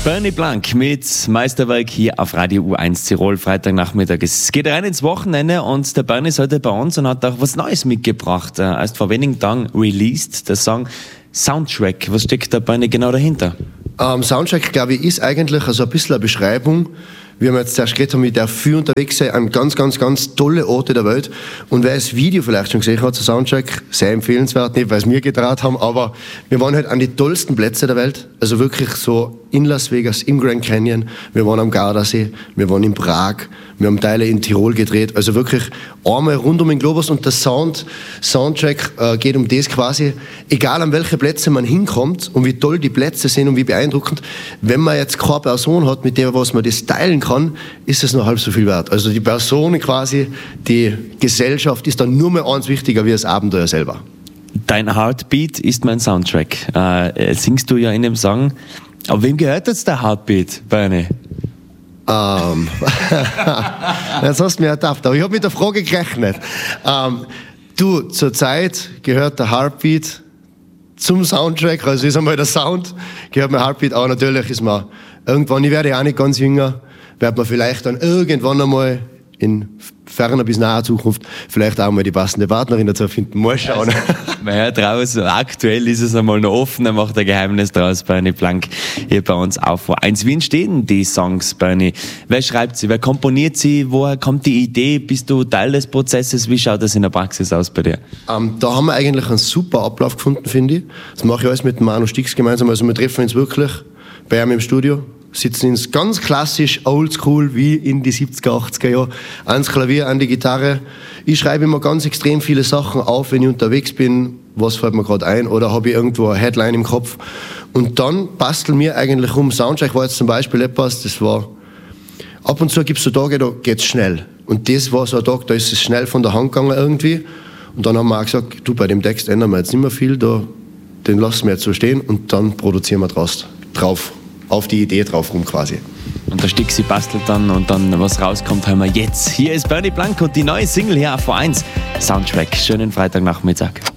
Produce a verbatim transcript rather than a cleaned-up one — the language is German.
Bernie Blank mit Meisterwerk hier auf Radio U eins Tirol, Freitagnachmittag. Es geht rein ins Wochenende und der Bernie ist heute bei uns und hat auch was Neues mitgebracht. Er ist vor wenigen Tagen released, der Song Soundtrack. Was steckt der Bernie genau dahinter? Ähm, Soundtrack, glaube ich, ist eigentlich also ein bisschen eine Beschreibung, wie wir jetzt zuerst geredet haben, mit der viel unterwegs sein an ganz, ganz, ganz tolle Orte der Welt. Und wer das Video vielleicht schon gesehen hat, der Soundtrack, sehr empfehlenswert, nicht weil es mir getraut haben, aber wir waren halt an die tollsten Plätze der Welt. Also wirklich so in Las Vegas, im Grand Canyon, wir waren am Gardasee, wir waren in Prag, wir haben Teile in Tirol gedreht. Also wirklich einmal rund um den Globus und der Sound, Soundtrack äh, geht um das quasi, egal an welche Plätze man hinkommt und wie toll die Plätze sind und wie beeindruckend, wenn man jetzt keine Person hat, mit der was man das teilen kann, ist es noch halb so viel wert. Also die Person quasi, die Gesellschaft ist dann nur mehr eins wichtiger wie das Abenteuer selber. Dein Heartbeat ist mein Soundtrack. Äh, singst du ja in dem Song. Aber wem gehört jetzt der Heartbeat, Bernie? Ähm, jetzt hast du mich ertappt, aber ich habe mit der Frage gerechnet. Ähm, du, zurzeit gehört der Heartbeat zum Soundtrack, also ist einmal der Sound, gehört mir Heartbeat auch, natürlich ist man irgendwann, ich werde ja auch nicht ganz jünger, wird man vielleicht dann irgendwann einmal in ferner bis naher Zukunft vielleicht auch mal die passende Partnerin dazu finden. Mal schauen. Also, man hört raus, aktuell ist es einmal noch offen, er macht ein Geheimnis draus, Bernie Blank, hier bei uns auf U eins. Wie entstehen die Songs, Bernie? Wer schreibt sie, wer komponiert sie, woher kommt die Idee, bist du Teil des Prozesses, wie schaut das in der Praxis aus bei dir? Ähm, da haben wir eigentlich einen super Ablauf gefunden, finde ich. Das mache ich alles mit Manu Stix gemeinsam, also wir treffen uns wirklich bei ihm im Studio, sitzen uns ganz klassisch, oldschool, wie in die siebziger, achtziger Jahre, ans Klavier, an die Gitarre. Ich schreibe immer ganz extrem viele Sachen auf, wenn ich unterwegs bin, was fällt mir gerade ein, oder habe ich irgendwo eine Headline im Kopf. Und dann basteln wir eigentlich rum. Soundtrack war jetzt zum Beispiel etwas, das war, ab und zu gibt es so Tage, da geht's schnell. Und das war so ein Tag, da ist es schnell von der Hand gegangen irgendwie. Und dann haben wir auch gesagt, du, bei dem Text ändern wir jetzt nicht mehr viel, da, den lassen wir jetzt so stehen und dann produzieren wir draus, drauf. auf die Idee drauf rum quasi. Und der Stixi bastelt dann und dann was rauskommt, hören wir jetzt. Hier ist Bernie Blank und die neue Single hier auf U eins. Soundtrack. Schönen Freitagnachmittag.